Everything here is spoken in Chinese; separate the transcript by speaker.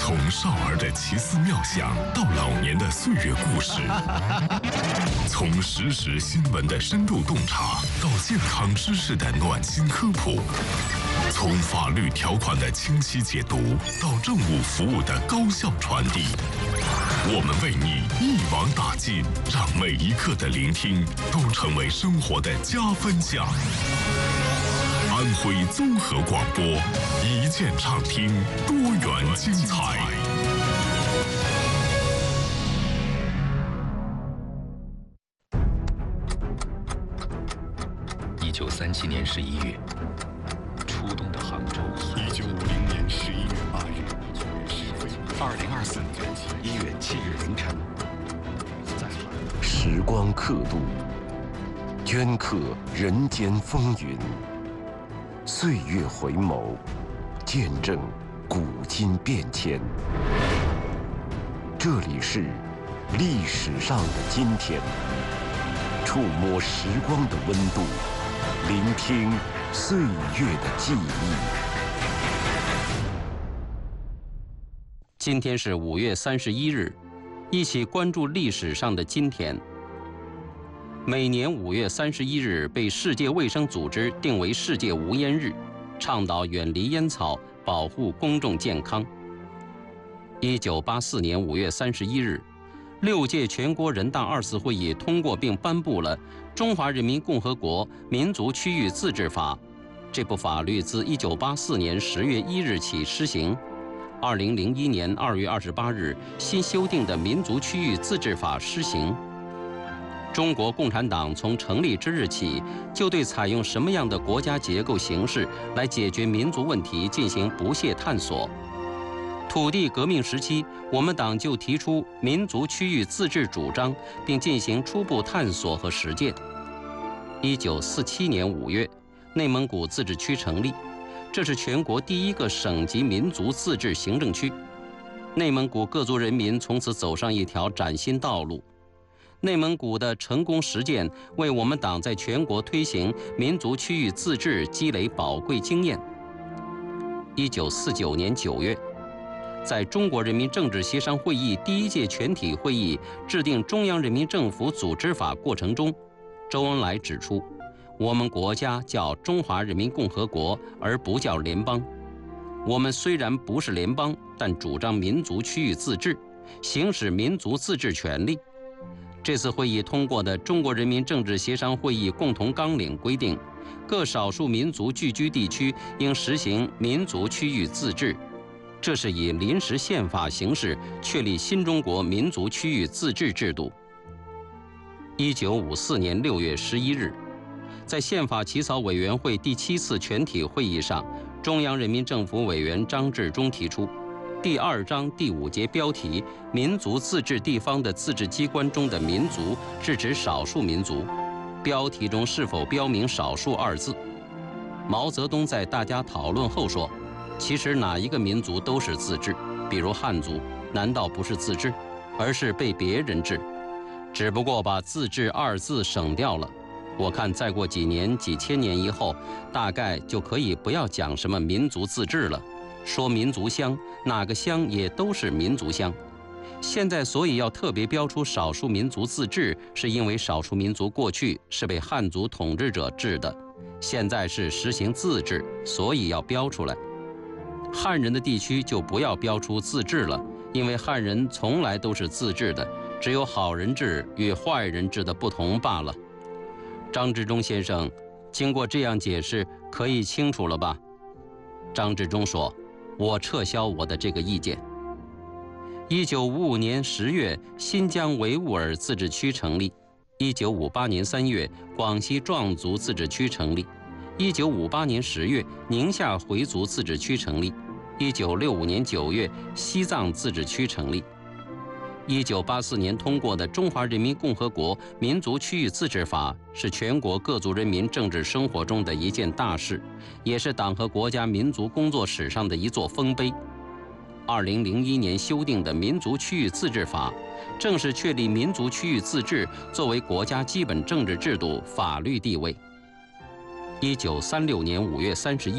Speaker 1: 从少儿的奇思妙想到老年的岁月故事，从实时新闻的深度洞察到健康知识的暖心科普，从法律条款的清晰解读到政务服务的高效传递，我们为你一网打尽，让每一刻的聆听都成为生活的加分项。安徽综合广播，一键畅听，多元精彩。
Speaker 2: 1937年11月，初冬的杭州。
Speaker 3: 1950年11月8日
Speaker 2: ，2024年1月7日凌晨，
Speaker 4: 时光刻度，镌刻人间风云。岁月回眸，见证古今变迁。这里是历史上的今天，触摸时光的温度，聆听岁月的记忆。
Speaker 5: 今天是5月31日，一起关注历史上的今天。每年5月31日被世界卫生组织定为世界无烟日，倡导远离烟草，保护公众健康。1984年5月31日，6届全国人大2次会议通过并颁布了《中华人民共和国民族区域自治法》。这部法律自1984年10月1日起施行。2001年2月28日，新修订的《民族区域自治法》施行。中国共产党从成立之日起，就对采用什么样的国家结构形式来解决民族问题进行不懈探索。土地革命时期，我们党就提出民族区域自治主张，并进行初步探索和实践。1947年5月，内蒙古自治区成立，这是全国第一个省级民族自治行政区。内蒙古各族人民从此走上一条崭新道路。内蒙古的成功实践为我们党在全国推行民族区域自治积累宝贵经验。1949年9月，在中国人民政治协商会议第1届全体会议制定中央人民政府组织法过程中，周恩来指出，我们国家叫中华人民共和国，而不叫联邦。我们虽然不是联邦，但主张民族区域自治，行使民族自治权利。这次会议通过的中国人民政治协商会议共同纲领规定，各少数民族聚居地区应实行民族区域自治。这是以临时宪法形式确立新中国民族区域自治制度。1954年6月11日，在宪法起草委员会第7次全体会议上，中央人民政府委员张治中提出，第2章第5节标题“民族自治地方的自治机关中的民族”是指少数民族，标题中是否标明“少数”2字？毛泽东在大家讨论后说，其实哪一个民族都是自治，比如汉族，难道不是自治，而是被别人治，只不过把“自治”2字省掉了。我看再过几年、几千年以后，大概就可以不要讲什么民族自治了，说民族乡，哪个乡也都是民族乡。现在所以要特别标出少数民族自治，是因为少数民族过去是被汉族统治者治的，现在是实行自治，所以要标出来。汉人的地区就不要标出自治了，因为汉人从来都是自治的，只有好人治与坏人治的不同罢了。张治中先生经过这样解释，可以清楚了吧？张治中说，我撤销我的这个意见。1955年10月，新疆维吾尔自治区成立；1958年3月，广西壮族自治区成立；1958年10月，宁夏回族自治区成立；1965年9月，西藏自治区成立。1984年通过的《中华人民共和国民族区域自治法》是全国各族人民政治生活中的一件大事，也是党和国家民族工作史上的一座丰碑。2001年修订的《民族区域自治法》，正是确立民族区域自治作为国家基本政治制度法律地位。1936年5月31